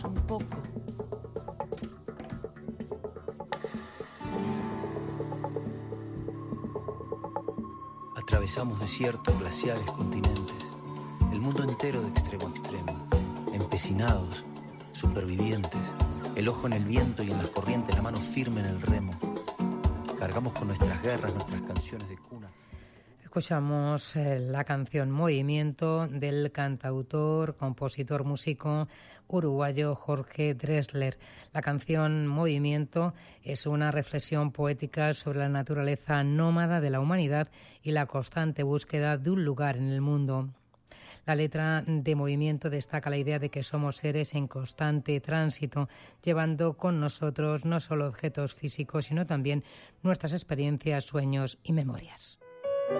un poco. Atravesamos desiertos, glaciares, continentes, el mundo entero de extremo a extremo, empecinados, supervivientes, el ojo en el viento y en las corrientes, la mano firme en el remo. Cargamos con nuestras guerras, nuestras canciones de cuna. Escuchamos la canción Movimiento del cantautor, compositor, músico uruguayo Jorge Drexler. La canción Movimiento es una reflexión poética sobre la naturaleza nómada de la humanidad y la constante búsqueda de un lugar en el mundo. La letra de Movimiento destaca la idea de que somos seres en constante tránsito, llevando con nosotros no solo objetos físicos, sino también nuestras experiencias, sueños y memorias.